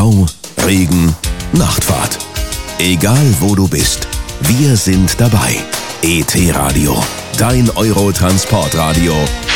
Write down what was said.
Stau, Regen, Nachtfahrt. Egal wo du bist, wir sind dabei. ET Radio, dein Euro-Transportradio.